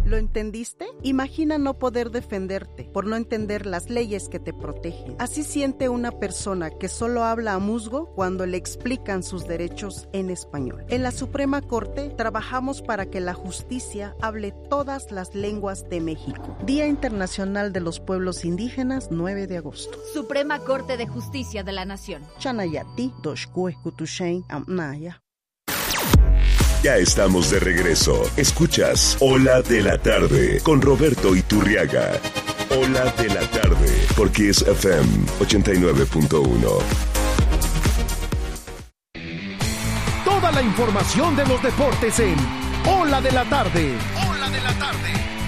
¿Lo entendiste? Imagina no poder defenderte por no entender las leyes que te protegen. Así siente una persona que solo habla a musgo cuando le explican sus derechos en español. En la Suprema Corte trabajamos para que la justicia hable todas las lenguas de México. Día Internacional de los Pueblos Indígenas, 9 de agosto. Suprema Corte de Justicia de la Nación. Chanayati, Doshkue, Kutushain, Amnaya. Ya estamos de regreso. Escuchas Ola de la Tarde con Roberto Iturriaga. Ola de la Tarde por Kiss FM 89.1. Toda la información de los deportes en Ola de la Tarde. Ola de la Tarde.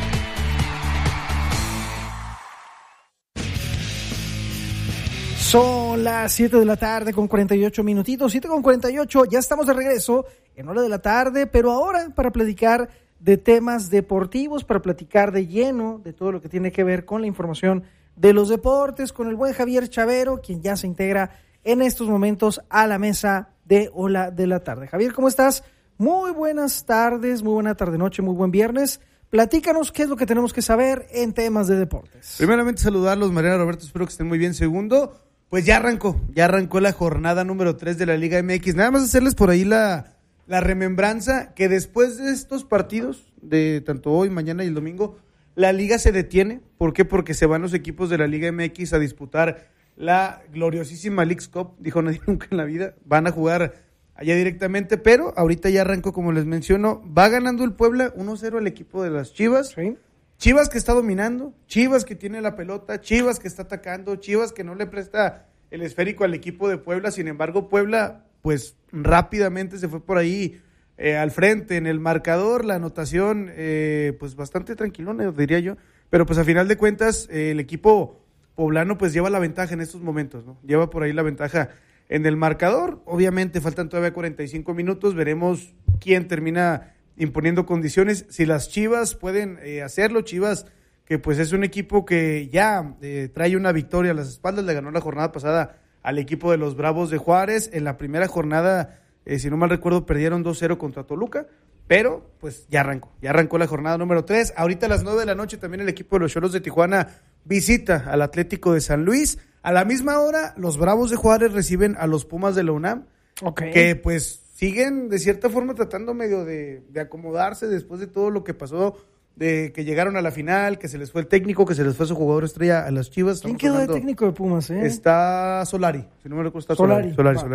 Son las 7 de la tarde con 48 minutitos, 7 con 48, ya estamos de regreso en Hora de la Tarde, pero ahora para platicar de temas deportivos, para platicar de lleno de todo lo que tiene que ver con la información de los deportes, con el buen Javier Chavero, quien ya se integra en estos momentos a la mesa de Hora de la Tarde. Javier, ¿cómo estás? Muy buenas tardes, muy buena tarde-noche, muy buen viernes. Platícanos qué es lo que tenemos que saber en temas de deportes. Primeramente saludarlos, Mariana, Roberto, espero que estén muy bien. Segundo, pues ya arrancó la jornada número 3 de la Liga MX. Nada más hacerles por ahí la remembranza que después de estos partidos, de tanto hoy, mañana y el domingo, la Liga se detiene. ¿Por qué? Porque se van los equipos de la Liga MX a disputar la gloriosísima Leagues Cup. Dijo nadie nunca en la vida. Van a jugar allá directamente, pero ahorita ya arrancó, como les menciono. Va ganando el Puebla 1-0 al equipo de las Chivas. Sí. Chivas que está dominando, Chivas que tiene la pelota, Chivas que está atacando, Chivas que no le presta el esférico al equipo de Puebla. Sin embargo, Puebla pues rápidamente se fue por ahí al frente en el marcador, la anotación pues bastante tranquilona, diría yo, pero pues a final de cuentas el equipo poblano pues lleva la ventaja en estos momentos, ¿no? Lleva por ahí la ventaja en el marcador. Obviamente faltan todavía 45 minutos, veremos quién termina imponiendo condiciones, si las Chivas pueden hacerlo. Chivas que pues es un equipo que ya trae una victoria a las espaldas, le ganó la jornada pasada al equipo de los Bravos de Juárez. En la primera jornada, si no mal recuerdo, perdieron 2-0 contra Toluca, pero pues ya arrancó la jornada número 3. Ahorita a las 9 de la noche también el equipo de los Xolos de Tijuana visita al Atlético de San Luis. A la misma hora, los Bravos de Juárez reciben a los Pumas de la UNAM, que pues siguen de cierta forma tratando medio de acomodarse después de todo lo que pasó, de que llegaron a la final, que se les fue el técnico, que se les fue su jugador estrella a las Chivas. ¿Quién quedó de técnico de Pumas? Está Solari, si no me recuerdo, está Solari.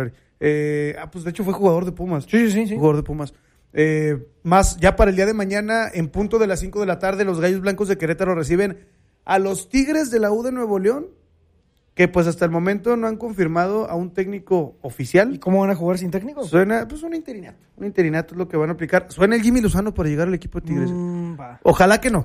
Pues de hecho fue jugador de Pumas. Sí. Jugador de Pumas. Más ya para el día de mañana, en punto de las 5 de la tarde, los Gallos Blancos de Querétaro reciben a los Tigres de la U de Nuevo León, que pues hasta el momento no han confirmado a un técnico oficial. ¿Y cómo van a jugar sin técnico? Suena pues un interinato es lo que van a aplicar. Suena el Jimmy Lozano para llegar al equipo de Tigres. Ojalá que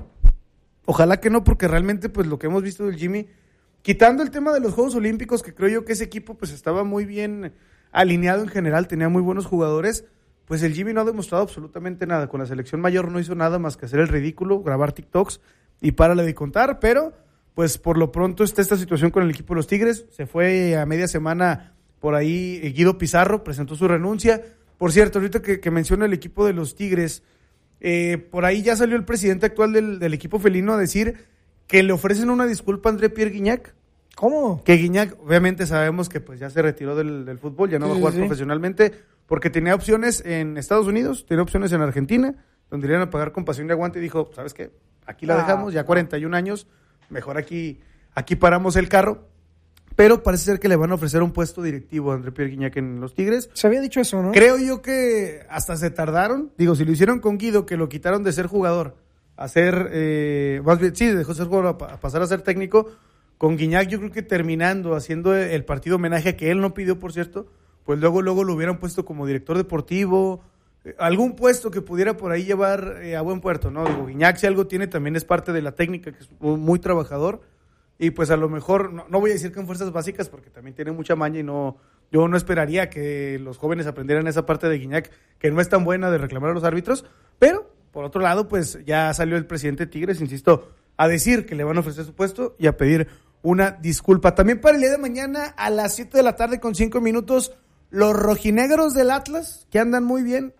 no, porque realmente pues lo que hemos visto del Jimmy, quitando el tema de los Juegos Olímpicos, que creo yo que ese equipo pues estaba muy bien alineado en general, tenía muy buenos jugadores, pues el Jimmy no ha demostrado absolutamente nada. Con la selección mayor no hizo nada más que hacer el ridículo, grabar TikToks y párale de contar, pero pues por lo pronto está esta situación con el equipo de los Tigres. Se fue a media semana por ahí Guido Pizarro, presentó su renuncia. Por cierto, ahorita que menciona el equipo de los Tigres, por ahí ya salió el presidente actual del equipo felino a decir que le ofrecen una disculpa a André Pierre Guignac. ¿Cómo? Que Guignac, obviamente sabemos que pues ya se retiró del fútbol, ya no va a jugar profesionalmente, porque tenía opciones en Estados Unidos, tenía opciones en Argentina, donde irían a pagar con pasión de aguante, y dijo, ¿sabes qué? Aquí la dejamos, ya 41 años, mejor aquí paramos el carro. Pero parece ser que le van a ofrecer un puesto directivo a André Pierre Guignac en los Tigres. Se había dicho eso, ¿no? Creo yo que hasta se tardaron. Digo, si lo hicieron con Guido, que lo quitaron de ser jugador a ser... dejó de ser jugador a pasar a ser técnico. Con Guignac yo creo que terminando, haciendo el partido homenaje que él no pidió, por cierto, pues luego lo hubieran puesto como director deportivo, algún puesto que pudiera por ahí llevar a buen puerto, ¿no? Digo, Guignac si algo tiene también es parte de la técnica, que es muy trabajador. Y pues a lo mejor, no voy a decir que en fuerzas básicas, porque también tiene mucha maña y yo no esperaría que los jóvenes aprendieran esa parte de Guignac, que no es tan buena de reclamar a los árbitros, pero por otro lado, pues ya salió el presidente de Tigres, insisto, a decir que le van a ofrecer su puesto y a pedir una disculpa. También para el día de mañana a las 7 de la tarde con 5 minutos, los rojinegros del Atlas, que andan muy bien,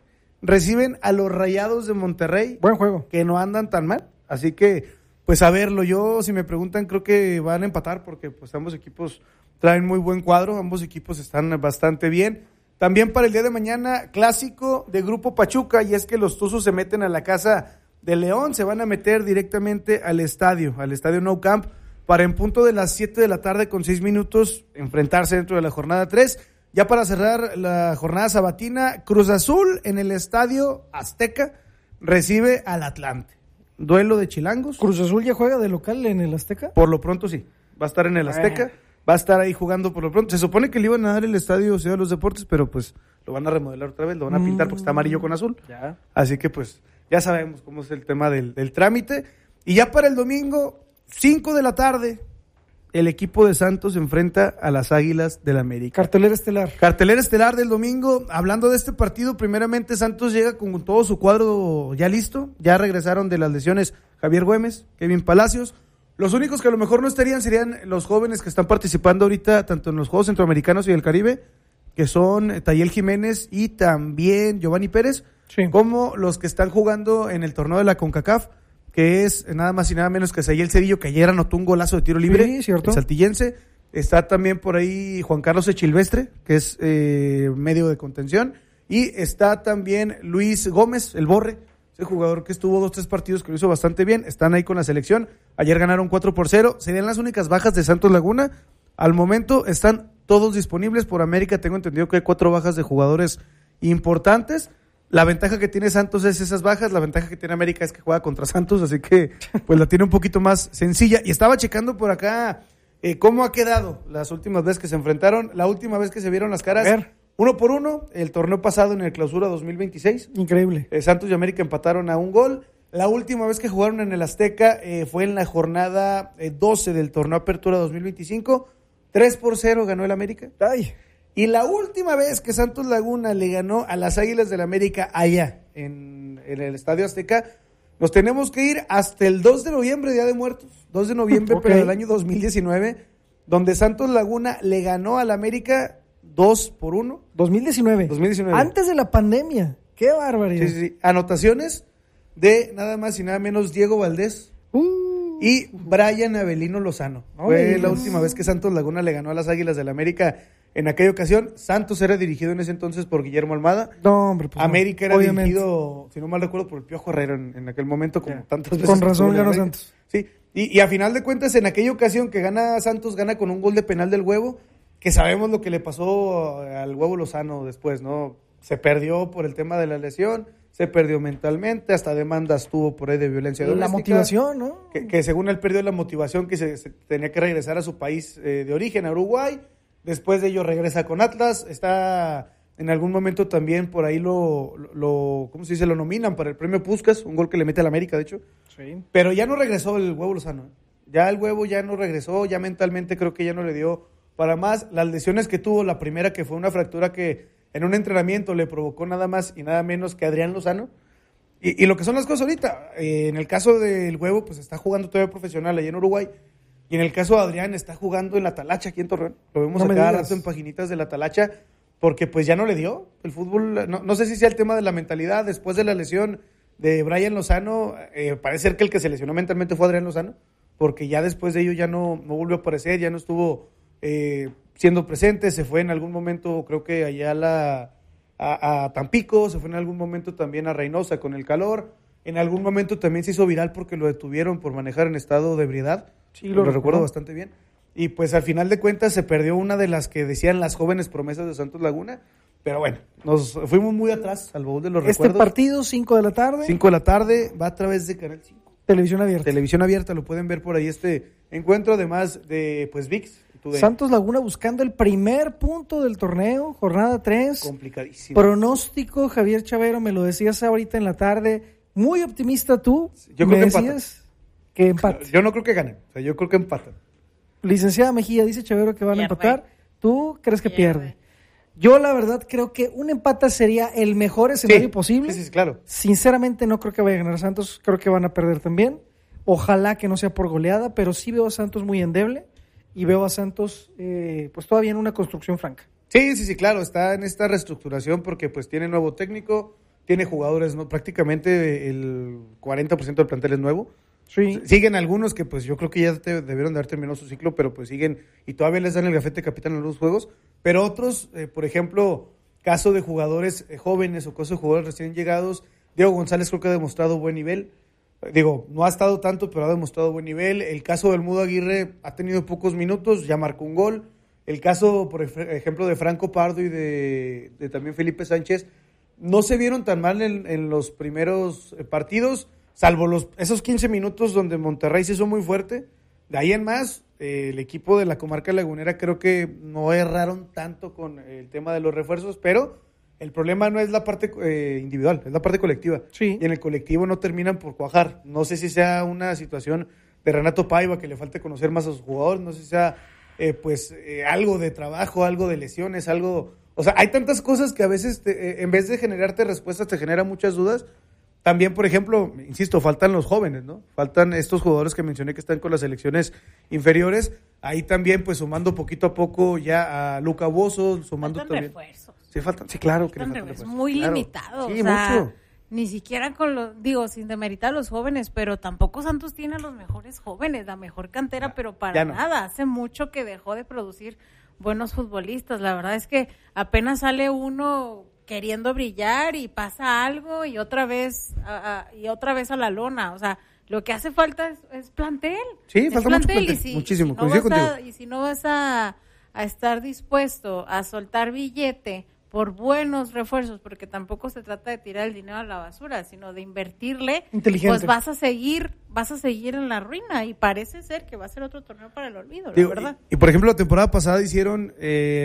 reciben a los Rayados de Monterrey. Buen juego. Que no andan tan mal. Así que, pues a verlo. Yo, si me preguntan, creo que van a empatar porque pues ambos equipos traen muy buen cuadro. Ambos equipos están bastante bien. También para el día de mañana, clásico de Grupo Pachuca, y es que los Tuzos se meten a la casa de León, se van a meter directamente al estadio Nou Camp, para en punto de las 7 de la tarde con 6 minutos enfrentarse dentro de la jornada 3. Ya para cerrar la jornada sabatina, Cruz Azul en el Estadio Azteca recibe al Atlante. Duelo de chilangos. ¿Cruz Azul ya juega de local en el Azteca? Por lo pronto sí, va a estar en el Azteca. Va a estar ahí jugando por lo pronto. Se supone que le iban a dar el Estadio Ciudad de los Deportes, pero pues lo van a remodelar otra vez, lo van a pintar porque está amarillo con azul. Ya. Así que pues ya sabemos cómo es el tema del trámite. Y ya para el domingo, 5 de la tarde, el equipo de Santos se enfrenta a las Águilas del América. Cartelera estelar. Cartelera estelar del domingo. Hablando de este partido, primeramente Santos llega con todo su cuadro ya listo. Ya regresaron de las lesiones Javier Güemes, Kevin Palacios. Los únicos que a lo mejor no estarían serían los jóvenes que están participando ahorita, tanto en los Juegos Centroamericanos y del Caribe, que son Tayel Jiménez y también Giovanni Pérez, sí, como los que están jugando en el torneo de la CONCACAF, que es nada más y nada menos que Sayel Cedillo, que ayer anotó un golazo de tiro libre, sí, cierto, el saltillense. Está también por ahí Juan Carlos Echilvestre, que es medio de contención, y está también Luis Gómez, el Borre, ese jugador que estuvo 2-3 partidos que lo hizo bastante bien. Están ahí con la selección. Ayer ganaron 4-0. Serían las únicas bajas de Santos Laguna. Al momento están todos disponibles. Por América tengo entendido que hay 4 bajas de jugadores importantes. La ventaja que tiene Santos es esas bajas. La ventaja que tiene América es que juega contra Santos, así que pues la tiene un poquito más sencilla. Y estaba checando por acá cómo ha quedado las últimas veces que se enfrentaron. La última vez que se vieron las caras, 1-1, el torneo pasado en el Clausura 2026. Increíble. Santos y América empataron a 1 gol. La última vez que jugaron en el Azteca fue en la jornada 12 del torneo Apertura 2025. 3-0 ganó el América. Ay. Y la última vez que Santos Laguna le ganó a las Águilas del América allá en el Estadio Azteca, nos tenemos que ir hasta el 2 de noviembre, Día de Muertos. 2 de noviembre, Okay. pero del año 2019, donde Santos Laguna le ganó al América 2-1. 2019. Antes de la pandemia. ¡Qué barbaridad! Sí. Anotaciones de nada más y nada menos Diego Valdés y Brian Avelino Lozano. Fue la última vez que Santos Laguna le ganó a las Águilas del América. En aquella ocasión, Santos era dirigido en ese entonces por Guillermo Almada. No, hombre, pues América no, era dirigido, si no mal recuerdo, por el Piojo Herrera en aquel momento, como tantas veces. Con razón ganó Santos. Sí, y a final de cuentas, en aquella ocasión que gana Santos, gana con un gol de penal del Huevo, que sabemos lo que le pasó al Huevo Lozano después, ¿no? Se perdió por el tema de la lesión, se perdió mentalmente, hasta demandas tuvo por ahí de violencia doméstica. La motivación, ¿no? Que según él perdió la motivación, que se tenía que regresar a su país de origen, a Uruguay. Después de ello regresa con Atlas. Está en algún momento también por ahí ¿cómo se dice? Lo nominan para el premio Puskás, un gol que le mete al América, de hecho. Sí. Pero ya no regresó el Huevo Lozano. Ya el Huevo ya no regresó, ya mentalmente creo que ya no le dio para más. Las lesiones que tuvo, la primera que fue una fractura que en un entrenamiento le provocó nada más y nada menos que Adrián Lozano. Y lo que son las cosas ahorita, en el caso del Huevo, pues está jugando todavía profesional allá en Uruguay. Y en el caso de Adrián, está jugando en la Talacha aquí en Torreón. Lo vemos a cada rato en paginitas de la Talacha, porque pues ya no le dio el fútbol. No sé si sea el tema de la mentalidad. Después de la lesión de Brian Lozano, parece ser que el que se lesionó mentalmente fue Adrián Lozano, porque ya después de ello ya no volvió a aparecer, ya no estuvo siendo presente. Se fue en algún momento, creo que allá a Tampico, se fue en algún momento también a Reynosa con el calor. En algún momento también se hizo viral porque lo detuvieron por manejar en estado de ebriedad. Sí, lo recuerdo bastante bien. Y pues al final de cuentas se perdió una de las que decían las jóvenes promesas de Santos Laguna. Pero bueno, nos fuimos muy atrás al baúl de los recuerdos. Este partido, 5 de la tarde. 5 de la tarde, va a través de Canal 5. Televisión abierta. Televisión abierta, lo pueden ver por ahí este encuentro, además de pues ViX. Santos Laguna buscando el primer punto del torneo, jornada 3. Complicadísimo. Pronóstico, Javier Chavero, me lo decías ahorita en la tarde. Muy optimista tú. Yo creo que empatan. Que empate. Yo no creo que ganen, o sea, yo creo que empatan. Licenciada Mejía dice Chavero que van a empatar. ¿Tú crees que pierde? Yo la verdad creo que un empate sería el mejor escenario posible. Sí, claro. Sinceramente no creo que vaya a ganar Santos, creo que van a perder también. Ojalá que no sea por goleada, pero sí veo a Santos muy endeble y veo a Santos pues todavía en una construcción franca. Sí, claro, está en esta reestructuración porque pues tiene nuevo técnico, tiene jugadores, ¿no? Prácticamente el 40% del plantel es nuevo. Sí. Siguen algunos que pues yo creo que ya debieron de haber terminado su ciclo, pero pues siguen y todavía les dan el gafete de capitán en algunos juegos. Pero otros, por ejemplo, caso de jugadores jóvenes o caso de jugadores recién llegados, Diego González creo que ha demostrado buen nivel. Digo, no ha estado tanto, pero ha demostrado buen nivel. El caso del Mudo Aguirre ha tenido pocos minutos, ya marcó un gol. El caso, por ejemplo, de Franco Pardo y de también Felipe Sánchez, no se vieron tan mal en los primeros partidos, salvo esos 15 minutos donde Monterrey se hizo muy fuerte. De ahí en más, el equipo de la comarca lagunera creo que no erraron tanto con el tema de los refuerzos, pero el problema no es la parte individual, es la parte colectiva. Sí. Y en el colectivo no terminan por cuajar. No sé si sea una situación de Renato Paiva que le falte conocer más a sus jugadores, no sé si sea algo de trabajo, algo de lesiones, algo... O sea, hay tantas cosas que a veces en vez de generarte respuestas te generan muchas dudas. También, por ejemplo, insisto, faltan los jóvenes, ¿no? Faltan estos jugadores que mencioné que están con las selecciones inferiores. Ahí también, pues, sumando poquito a poco ya a Luca Bozo, sumando faltan también... refuerzos. Sí, claro que Faltan le faltan refuerzos. refuerzos. Muy Claro. limitados. Sí, o sea, mucho. ni siquiera sin demeritar a los jóvenes, pero tampoco Santos tiene a los mejores jóvenes, la mejor cantera, pero para ya no. nada. Hace mucho que dejó de producir buenos futbolistas. La verdad es que apenas sale uno queriendo brillar y pasa algo y otra vez a la lona. O sea, lo que hace falta es plantel. Sí, Es falta mucho plantel, y si, muchísimo, y si no coincido vas contigo. y si no vas a estar dispuesto a soltar billete por buenos refuerzos, porque tampoco se trata de tirar el dinero a la basura, sino de invertirle, Inteligente. pues vas a seguir en la ruina y parece ser que va a ser otro torneo para el olvido, Digo, la verdad. y por ejemplo, la temporada pasada hicieron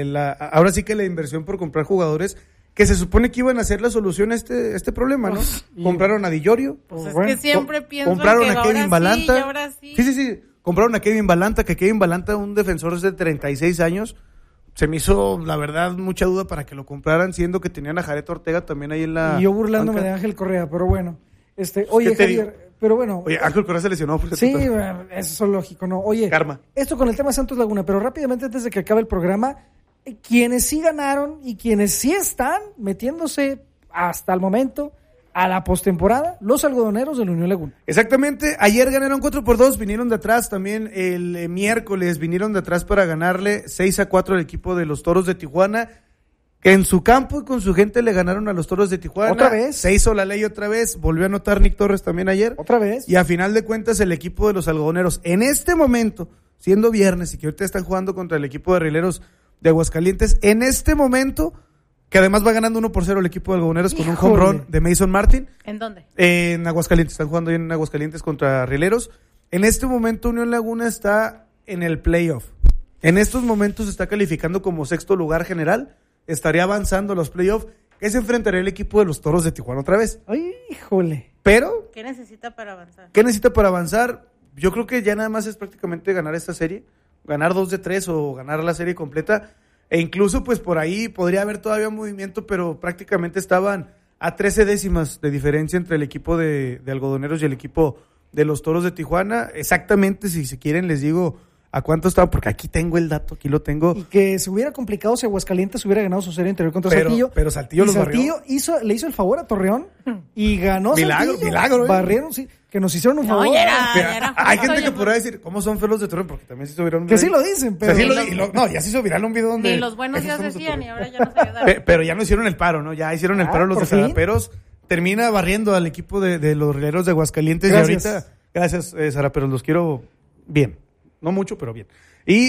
ahora sí que la inversión por comprar jugadores que se supone que iban a ser la solución a este problema, ¿no? Compraron a Di Llorio, Pues es bueno, que siempre pienso compraron que a Kevin ahora Balanta. sí, y ahora sí. Sí. Compraron a Kevin Balanta, que Kevin Balanta, un defensor de 36 años, se me hizo, la verdad, mucha duda para que lo compraran, siendo que tenían a Jared Ortega también ahí en la... Y yo burlándome banca. de Ángel Correa, pero bueno. Oye, ¿Qué te Javier, pero bueno. Oye, Ángel Correa se lesionó. Por Sí, cierto. eso es lógico, ¿no? Oye, Karma. esto con el tema Santos Laguna, pero rápidamente antes de que acabe el programa, quienes sí ganaron y quienes sí están metiéndose hasta el momento a la postemporada, los algodoneros de la Unión Laguna. Exactamente, ayer ganaron 4-2, vinieron de atrás también el miércoles, vinieron de atrás para ganarle 6-4 al equipo de los Toros de Tijuana, que en su campo y con su gente le ganaron a los Toros de Tijuana. ¿Otra vez? Se hizo la ley otra vez, volvió a anotar Nick Torres también ayer. ¿Otra vez? Y a final de cuentas el equipo de los algodoneros, en este momento, siendo viernes y que ahorita están jugando contra el equipo de Rieleros de Aguascalientes, en este momento, que además va ganando 1-0 el equipo de algodoneros con un home Híjole. run de Mason Martin. ¿En dónde? En Aguascalientes, están jugando en Aguascalientes contra Rieleros. En este momento Unión Laguna está en el playoff. En estos momentos se está calificando como sexto lugar general. Estaría avanzando a los playoffs, que se enfrentaría el equipo de los Toros de Tijuana otra vez. Ay, híjole. Pero, ¿Qué necesita para avanzar? ¿qué necesita para avanzar? Yo creo que ya nada más es prácticamente ganar esta serie, ganar 2 de 3 o ganar la serie completa. E incluso, pues por ahí podría haber todavía movimiento, pero prácticamente estaban a 13 décimas de diferencia entre el equipo de algodoneros y el equipo de los Toros de Tijuana. Exactamente, si se quieren, les digo a cuánto estaban, porque aquí tengo el dato, aquí lo tengo. Y que se hubiera complicado si Aguascalientes hubiera ganado su serie anterior contra Saltillo. Pero Saltillo Y los barrió. Saltillo le hizo el favor a Torreón y ganó Milagro, Saltillo. milagro, ¿eh? Barrieron, sí, que nos hicieron un No, favor. ya era- Pero hay justo, gente ya que fue. podrá decir, ¿cómo son feos los de Torreón? Porque también se subieron un Que sí video. lo dicen, O sea, pero... sí no, ya se hizo viral un video donde... Ni los buenos días esos son los de decían y Torreón. ahora ya no se ayudan. Pero ya no hicieron el paro, ¿no? Ya hicieron el paro los por de fin. Zaraperos. Termina barriendo al equipo de los Rieleros de Aguascalientes. Gracias. Y ahorita, gracias, Zaraperos, los quiero bien. No mucho, pero bien.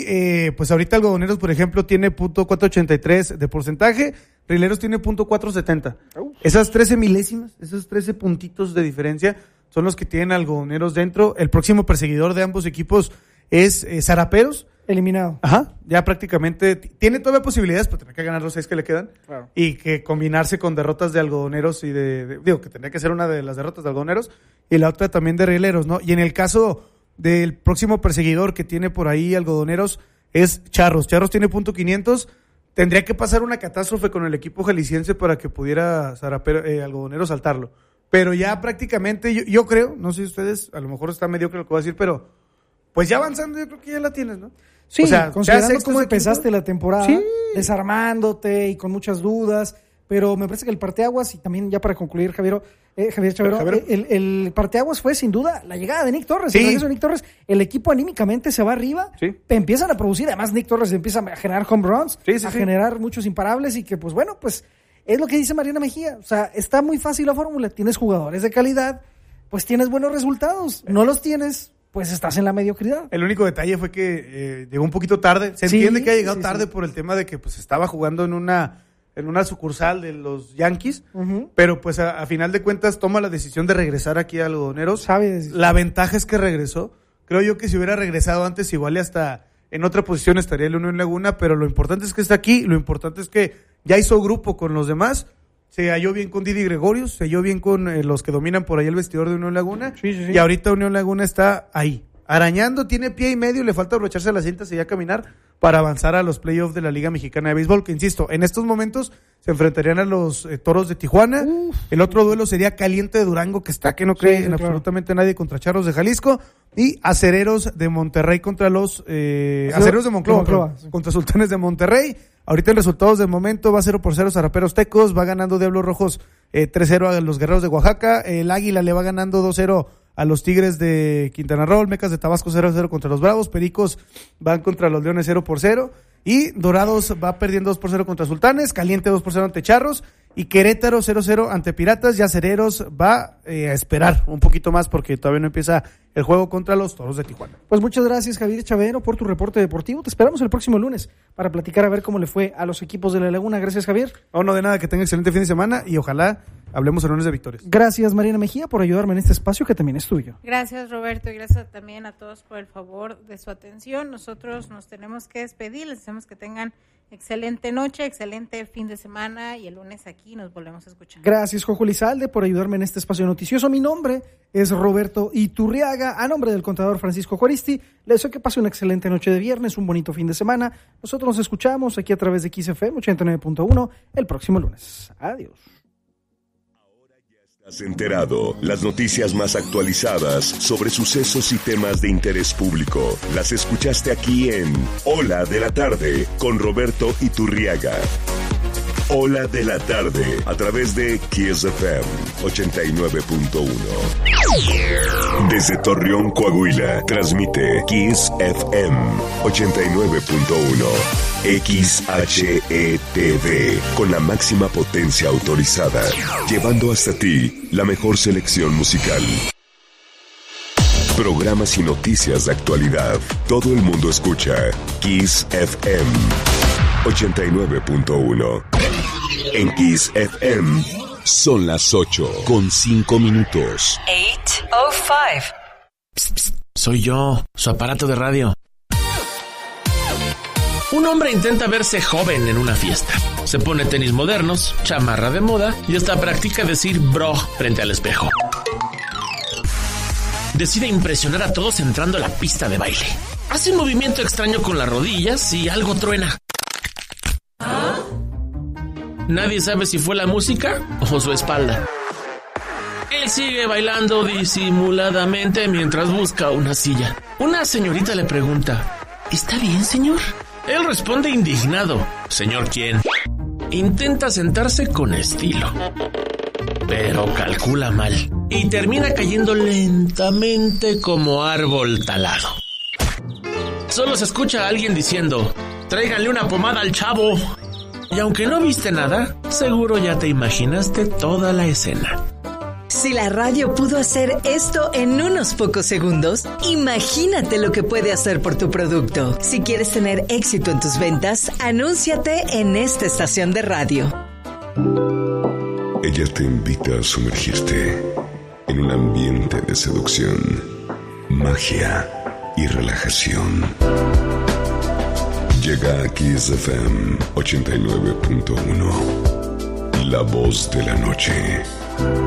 Y pues ahorita Algodoneros, por ejemplo, tiene .483 de porcentaje. Rieleros tiene .470. Esas 13 milésimas, esos 13 puntitos de diferencia son los que tienen Algodoneros dentro. El próximo perseguidor de ambos equipos es Zaraperos. Eliminado. Ajá, ya prácticamente tiene todavía posibilidades, pero tendrá que ganar los 6 que le quedan. Claro. Y que combinarse con derrotas de algodoneros y digo, que tendría que ser una de las derrotas de algodoneros y la otra también de rieleros, ¿no? Y en el caso del próximo perseguidor que tiene por ahí algodoneros es Charros. Charros tiene .500. Tendría que pasar una catástrofe con el equipo jalisciense para que pudiera algodonero saltarlo. Pero ya prácticamente, yo creo, no sé si ustedes, a lo mejor está mediocre lo que voy a decir, pero pues ya avanzando yo creo que ya la tienes, ¿no? Sí, O sea, considerando ya cómo sexto empezaste equipo. la temporada, Sí. desarmándote y con muchas dudas, pero me parece que el parteaguas, y también ya para concluir, Javier Chavero, el parteaguas fue sin duda la llegada de Nick Torres. Sí. El regreso de Nick Torres, el equipo anímicamente se va arriba, Sí. empiezan a producir, además Nick Torres empieza a generar home runs, Sí, a generar muchos imparables, y que pues bueno, pues es lo que dice Mariana Mejía, o sea, está muy fácil la fórmula, tienes jugadores de calidad, pues tienes buenos resultados, no los tienes, pues estás en la mediocridad. El único detalle fue que llegó un poquito tarde. Se entiende que ha llegado tarde por el tema de que pues estaba jugando en una sucursal de los Yankees, pero pues a final de cuentas toma la decisión de regresar aquí a Algodoneros. La ventaja es que regresó. Creo yo que si hubiera regresado antes, igual y hasta en otra posición estaría el Unión Laguna, pero lo importante es que está aquí, lo importante es que ya hizo grupo con los demás. Se halló bien con Didi Gregorius, se halló bien con los que dominan por ahí el vestidor de Unión Laguna. Y ahorita Unión Laguna está ahí, arañando, tiene pie y medio, le falta abrocharse las cintas y ya caminar para avanzar a los playoffs de la Liga Mexicana de Béisbol, que insisto, en estos momentos se enfrentarían a los Toros de Tijuana. El otro duelo sería Caliente de Durango, que está que no cree en absolutamente nadie, contra Charros de Jalisco, y Acereros de Monterrey contra los Acereros de Monclova, contra Sultanes de Monterrey. Ahorita en resultados del momento va 0-0 Zaraperos Tecos, va ganando Diablos Rojos 3-0 a los Guerreros de Oaxaca, el Águila le va ganando 2-0 a los Tigres de Quintana Roo, Mecas de Tabasco 0-0 contra los Bravos, Pericos van contra los Leones 0-0, y Dorados va perdiendo 2-0 contra Sultanes, Caliente 2-0 ante Charros, y Querétaro 0-0 ante Piratas, y Acereros va a esperar un poquito más porque todavía no empieza el juego contra los Toros de Tijuana. Pues muchas gracias, Javier Chavero, por tu reporte deportivo. Te esperamos el próximo lunes para platicar a ver cómo le fue a los equipos de La Laguna. Gracias, Javier. No, de nada, que tenga excelente fin de semana y ojalá hablemos el lunes de victorias. Gracias, Mariana Mejía, por ayudarme en este espacio que también es tuyo. Gracias, Roberto, y gracias también a todos por el favor de su atención. Nosotros nos tenemos que despedir, les deseamos que tengan excelente noche, excelente fin de semana, y el lunes aquí nos volvemos a escuchar. Gracias, Jojo Lizalde, por ayudarme en este espacio noticioso. Mi nombre es Roberto Iturriaga. A nombre del contador Francisco Juaristi, les deseo que pase una excelente noche de viernes, un bonito fin de semana. Nosotros nos escuchamos aquí a través de XFM 89.1 el próximo lunes. Adiós. Has enterado las noticias más actualizadas sobre sucesos y temas de interés público. Las escuchaste aquí en Hola de la Tarde con Roberto Iturriaga. Hola de la Tarde a través de Kiss FM 89.1. Desde Torreón, Coahuila, transmite Kiss FM 89.1. XHETV, con la máxima potencia autorizada, llevando hasta ti la mejor selección musical. Programas y noticias de actualidad. Todo el mundo escucha Kiss FM 89.1. En Kiss FM son las 8:05. 8:05. Psst, psst, soy yo, su aparato de radio. Un hombre intenta verse joven en una fiesta. Se pone tenis modernos, chamarra de moda y hasta practica decir bro frente al espejo. Decide impresionar a todos entrando a la pista de baile. Hace un movimiento extraño con las rodillas y algo truena. Nadie sabe si fue la música o su espalda. Él sigue bailando disimuladamente mientras busca una silla. Una señorita le pregunta: ¿está bien, señor? Él responde indignado: ¿señor quién? Intenta sentarse con estilo, pero calcula mal y termina cayendo lentamente como árbol talado. Solo se escucha a alguien diciendo: tráiganle una pomada al chavo. Y aunque no viste nada, seguro ya te imaginaste toda la escena. Si la radio pudo hacer esto en unos pocos segundos, imagínate lo que puede hacer por tu producto. Si quieres tener éxito en tus ventas, anúnciate en esta estación de radio. Ella te invita a sumergirte en un ambiente de seducción, magia y relajación. Llega a Kiss FM 89.1, la voz de la noche.